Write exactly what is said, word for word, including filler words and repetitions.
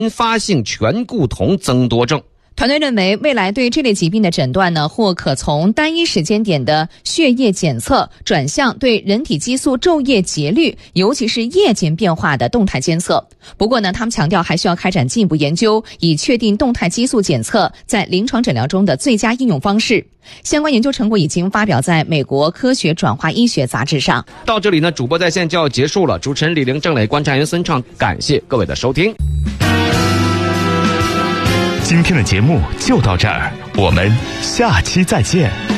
发性醛固酮增多症。 团队认为，未来对这类疾病的诊断呢，或可从单一时间点的血液检测转向对人体激素昼夜节律，尤其是夜间变化的动态监测。不过呢，他们强调还需要开展进一步研究，以确定动态激素检测在临床诊疗中的最佳应用方式。相关研究成果已经发表在美国科学转化医学杂志上。 到这里呢，主播在线就要结束了。主持人李玲、郑磊、观察员孙畅，感谢各位的收听。 今天的节目就到这儿，我们下期再见。